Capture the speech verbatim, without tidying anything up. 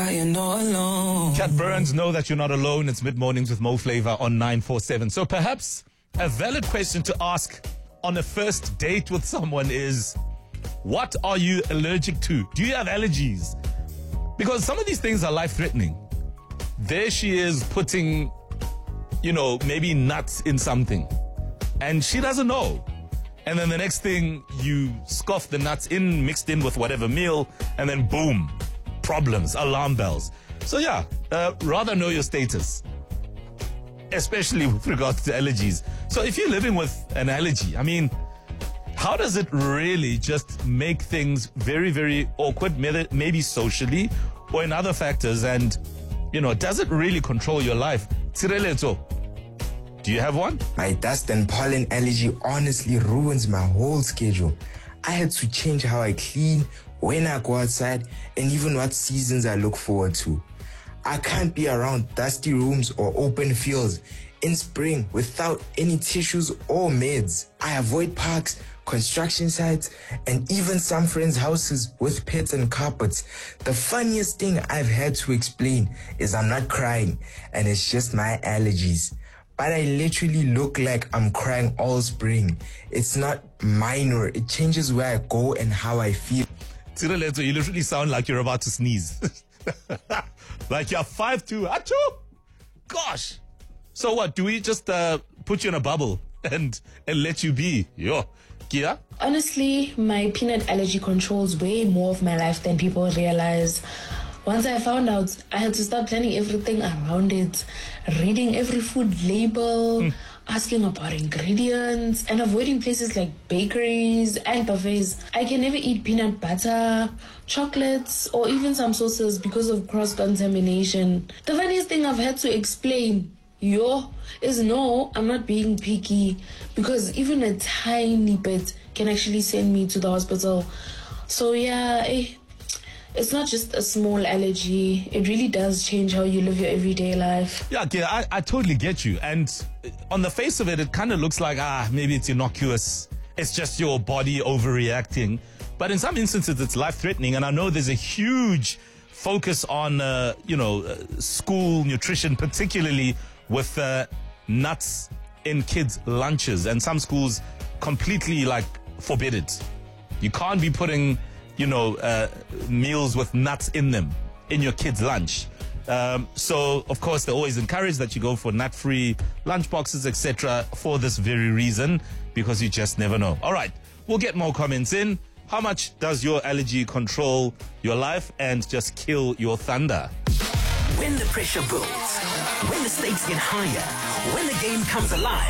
why you're not alone. Cat Burns, know that you're not alone. It's Mid-Mornings with Mo Flavor on nine four seven. So perhaps a valid question to ask on a first date with someone is, what are you allergic to? Do you have allergies? Because some of these things are life-threatening. There she is putting, you know, maybe nuts in something, and she doesn't know. And then the next thing, you scoff the nuts in, mixed in with whatever meal, and then boom, problems, alarm bells. So yeah, uh, rather know your status, especially with regards to allergies. So if you're living with an allergy, I mean, how does it really just make things very, very awkward, maybe socially or in other factors? And, you know, does it really control your life? Tsireletso, do you have one? My dust and pollen allergy honestly ruins my whole schedule. I had to change how I clean, when I go outside, and even what seasons I look forward to. I can't be around dusty rooms or open fields in spring without any tissues or meds. I avoid parks, construction sites, and even some friends' houses with pets and carpets. The funniest thing I've had to explain is I'm not crying, and it's just my allergies. But I literally look like I'm crying all spring. It's not minor. It changes where I go and how I feel. Tsireletso, you literally sound like you're about to sneeze. Like you're five two. Achoo! Gosh. So what, do we just uh, put you in a bubble and and let you be? Yo. Kia? Honestly, my peanut allergy controls way more of my life than people realize. Once I found out, I had to start planning everything around it, reading every food label, mm. asking about ingredients, and avoiding places like bakeries and buffets. I can never eat peanut butter, chocolates, or even some sauces because of cross-contamination. The funniest thing I've had to explain, yo, is no, I'm not being picky, because even a tiny bit can actually send me to the hospital. So yeah, eh, it's not just a small allergy. It really does change how you live your everyday life. Yeah, yeah, I, I totally get you. And on the face of it, it kind of looks like, ah, maybe it's innocuous. It's just your body overreacting. But in some instances, it's life-threatening. And I know there's a huge focus on, uh, you know, uh, school nutrition, particularly with uh, nuts in kids' lunches. And some schools completely, like, forbid it. You can't be putting, you know, uh, meals with nuts in them in your kids' lunch. Um, so, of course, they always encourage that you go for nut-free lunch boxes, et cetera, for this very reason, because you just never know. All right, we'll get more comments in. How much does your allergy control your life and just kill your thunder? When the pressure builds, when the stakes get higher, when the game comes alive,